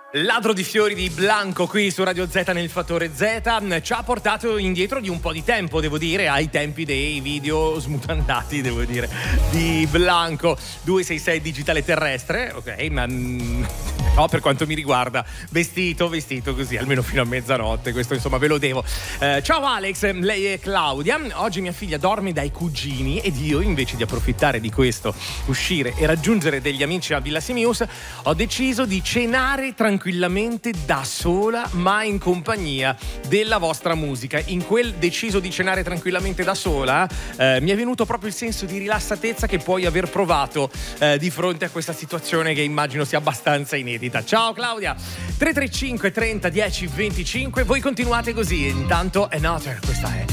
Ladro di fiori di Blanco qui su Radio Z nel Fattore Z ci ha portato indietro di un po' di tempo, devo dire, ai tempi dei video smutandati, devo dire, di Blanco 266 digitale terrestre, ok, ma no, per quanto mi riguarda vestito così almeno fino a mezzanotte, questo insomma ve lo devo. Ciao Alex, lei è Claudia, oggi mia figlia dorme dai cugini ed io, invece di approfittare di questo, uscire e raggiungere degli amici a Villa Simius, ho deciso di cenare tranquillamente da sola ma in compagnia della vostra musica. In quel deciso di cenare tranquillamente da sola mi è venuto proprio il senso di rilassatezza che puoi aver provato di fronte a questa situazione che immagino sia abbastanza inedita. Ciao Claudia. 335 30 10 25, voi continuate così, intanto Another, questa è